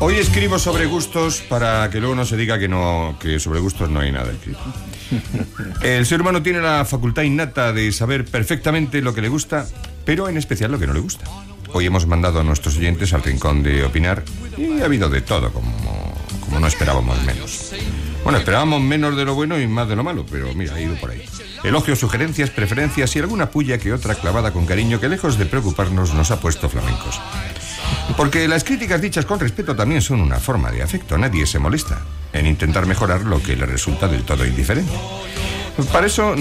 Hoy escribo sobre gustos para que luego no se diga que sobre gustos no hay nada escrito. El ser humano tiene la facultad innata de saber perfectamente lo que le gusta, pero en especial lo que no le gusta. Hoy hemos mandado a nuestros oyentes al rincón de opinar y ha habido de todo, como no esperábamos menos. Bueno, esperábamos menos de lo bueno y más de lo malo, pero mira, ha ido por ahí. Elogios, sugerencias, preferencias y alguna puya que otra clavada con cariño que, lejos de preocuparnos, nos ha puesto flamencos. Porque las críticas dichas con respeto también son una forma de afecto. Nadie se molesta en intentar mejorar lo que le resulta del todo indiferente. Para eso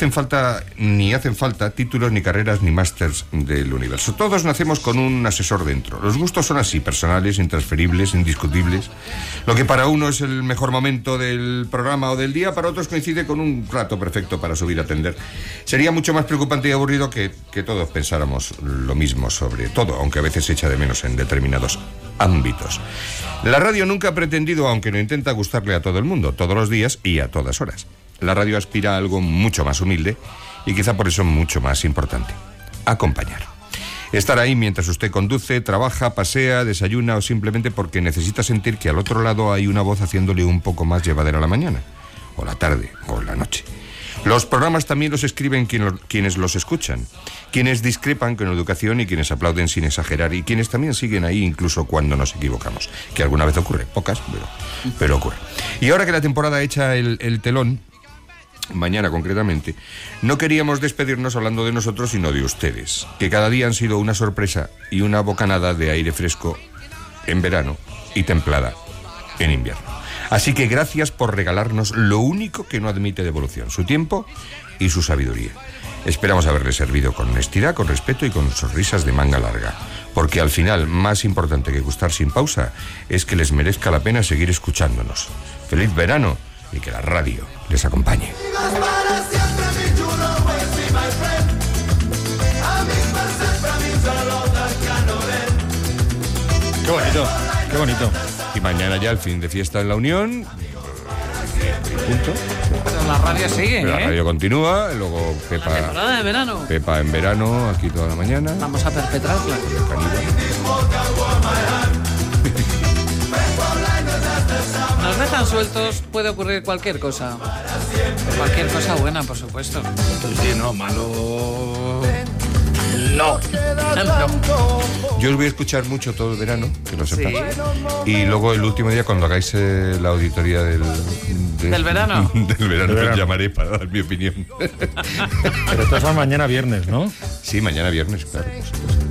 ni hacen falta títulos, ni carreras, ni másters del universo. Todos nacemos con un asesor dentro. Los gustos son así, personales, intransferibles, indiscutibles. Lo que para uno es el mejor momento del programa o del día, para otros coincide con un rato perfecto para subir a atender. Sería mucho más preocupante y aburrido que todos pensáramos lo mismo sobre todo, aunque a veces se echa de menos en determinados ámbitos. La radio nunca ha pretendido, aunque no intenta, gustarle a todo el mundo, todos los días y a todas horas. La radio aspira a algo mucho más humilde y quizá por eso mucho más importante: acompañar. Estar ahí mientras usted conduce, trabaja, pasea, desayuna o simplemente porque necesita sentir que al otro lado hay una voz haciéndole un poco más llevadera la mañana, o la tarde, o la noche. Los programas también los escriben quienes los escuchan, quienes discrepan con educación y quienes aplauden sin exagerar, y quienes también siguen ahí incluso cuando nos equivocamos, que alguna vez ocurre, pocas, pero ocurre. Y ahora que la temporada echa el telón, mañana concretamente, no queríamos despedirnos hablando de nosotros, sino de ustedes, que cada día han sido una sorpresa y una bocanada de aire fresco en verano y templada en invierno. Así que gracias por regalarnos lo único que no admite devolución: su tiempo y su sabiduría. Esperamos haberles servido con honestidad, con respeto y con sonrisas de manga larga, porque al final, más importante que gustar sin pausa es que les merezca la pena seguir escuchándonos. ¡Feliz verano! Y que la radio les acompañe. Qué bonito, qué bonito. Y mañana ya el fin de fiesta en la Unión. Punto. Pero la radio sigue, La radio continúa, luego Pepa. La temporada de verano. Pepa en verano, aquí toda la mañana. Vamos a perpetrarla. Nos dejan sueltos, puede ocurrir cualquier cosa. Cualquier cosa buena, por supuesto. Sí, no, malo. No. Yo os voy a escuchar mucho todo el verano, que lo sepas. Sí. Y luego el último día, cuando hagáis la auditoría del verano. Del verano, os llamaré para dar mi opinión. Pero esto es mañana viernes, ¿no? Sí, mañana viernes, claro.